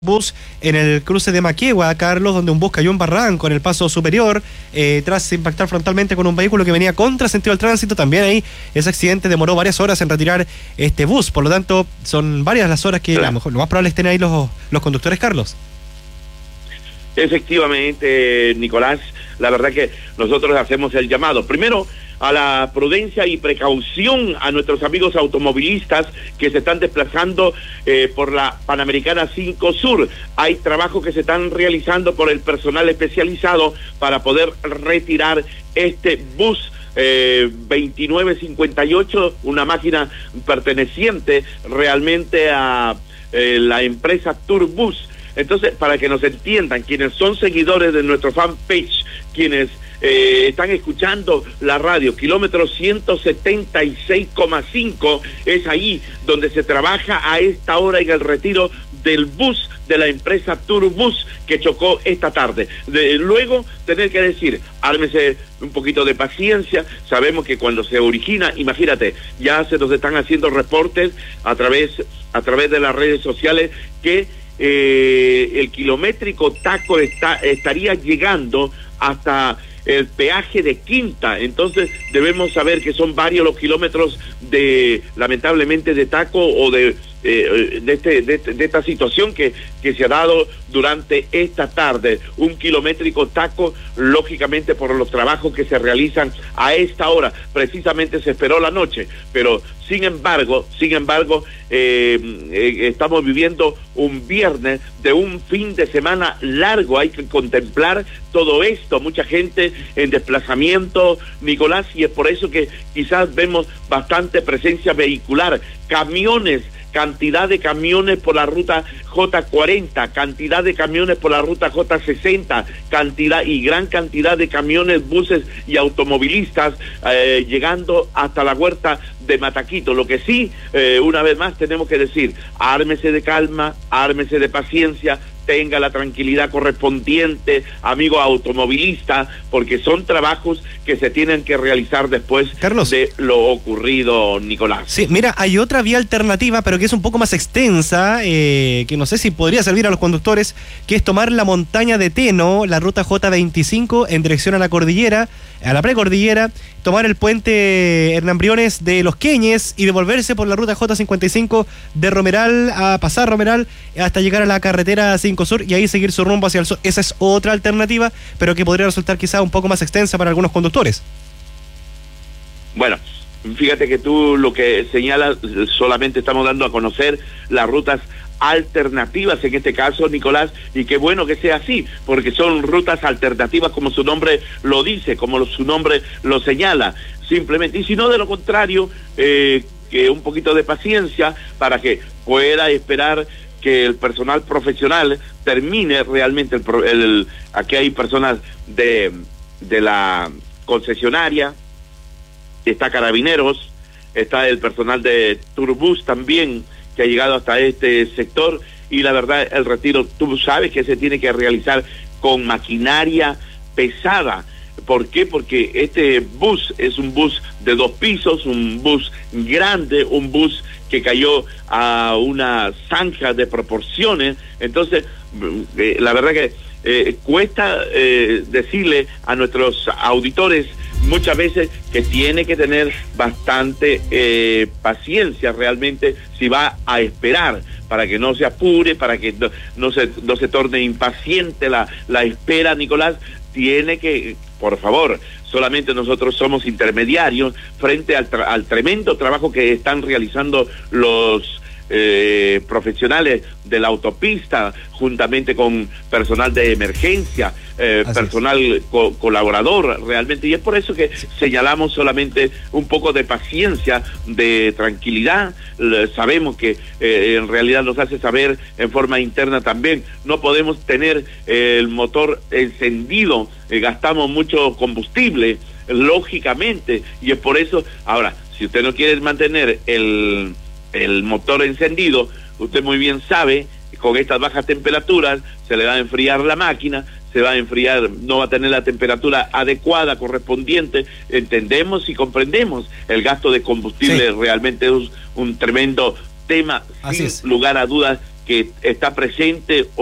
bus en el cruce de Maquegua, Carlos, donde un bus cayó en barranco en el paso superior tras impactar frontalmente con un vehículo que venía contra sentido del tránsito. También ahí ese accidente demoró varias horas en retirar este bus, por lo tanto son varias las horas que a lo más probable estén ahí los conductores, Carlos. Efectivamente, Nicolás, la verdad que nosotros hacemos el llamado primero a la prudencia y precaución a nuestros amigos automovilistas que se están desplazando por la Panamericana 5 Sur. Hay trabajos que se están realizando por el personal especializado para poder retirar este bus 2958, una máquina perteneciente realmente a la empresa Turbus. Entonces, para que nos entiendan, quienes son seguidores de nuestro fanpage, quienes están escuchando la radio, kilómetro 176,5, es ahí donde se trabaja a esta hora en el retiro del bus de la empresa Turbus que chocó esta tarde. Luego tener que decir, ármese un poquito de paciencia. Sabemos que cuando se origina, imagínate, ya se nos están haciendo reportes a través de las redes sociales que el kilométrico taco estaría llegando hasta el peaje de Quinta. Entonces debemos saber que son varios los kilómetros lamentablemente de taco o de esta situación que se ha dado durante esta tarde. Un kilométrico taco, lógicamente por los trabajos que se realizan a esta hora. Precisamente se esperó la noche, pero sin embargo, estamos viviendo un viernes de un fin de semana largo. Hay que contemplar todo esto, mucha gente en desplazamiento, Nicolás, y es por eso que quizás vemos bastante presencia vehicular, camiones, cantidad de camiones por la ruta J40, cantidad de camiones por la ruta J60, gran cantidad de camiones, buses y automovilistas llegando hasta la huerta de Mataquito. Lo que sí, una vez más tenemos que decir, ármese de calma, ármese de paciencia, tenga la tranquilidad correspondiente, amigo automovilista, porque son trabajos que se tienen que realizar después, Carlos, de lo ocurrido, Nicolás. Sí, mira, hay otra vía alternativa, pero que es un poco más extensa, que no sé si podría servir a los conductores, que es tomar la montaña de Teno, la ruta J25, en dirección a la cordillera, a la precordillera, tomar el puente Hernán Briones de Los Queñes y devolverse por la ruta J55 de Romeral a pasar Romeral hasta llegar a la carretera 5 Sur y ahí seguir su rumbo hacia el sur. Esa es otra alternativa, pero que podría resultar quizá un poco más extensa para algunos conductores. Bueno, fíjate que tú lo que señalas, solamente estamos dando a conocer las rutas alternativas en este caso, Nicolás, y qué bueno que sea así, porque son rutas alternativas como su nombre lo dice, como su nombre lo señala, simplemente, y si no, de lo contrario, que un poquito de paciencia para que pueda esperar que el personal profesional termine realmente aquí hay personas de la concesionaria, está Carabineros, está el personal de Turbus también, que ha llegado hasta este sector, y la verdad el retiro, tú sabes que se tiene que realizar con maquinaria pesada. ¿Por qué? Porque este bus es un bus de 2 pisos, un bus grande, un bus que cayó a una zanja de proporciones. Entonces, la verdad que cuesta decirle a nuestros auditores muchas veces que tiene que tener bastante paciencia realmente si va a esperar, para que no se apure, para que no se torne impaciente la espera, Nicolás. Tiene que, por favor, solamente nosotros somos intermediarios frente al tremendo trabajo que están realizando los profesionales de la autopista, juntamente con personal de emergencia, personal colaborador realmente, y es por eso que señalamos solamente un poco de paciencia, de tranquilidad. Sabemos que en realidad nos hace saber en forma interna también, no podemos tener el motor encendido, gastamos mucho combustible, lógicamente, y es por eso, ahora, si usted no quiere mantener el motor encendido, usted muy bien sabe, con estas bajas temperaturas se le va a enfriar la máquina, se va a enfriar, no va a tener la temperatura adecuada, correspondiente. Entendemos y comprendemos el gasto de combustible, realmente es un tremendo tema, sin lugar a dudas, que está presente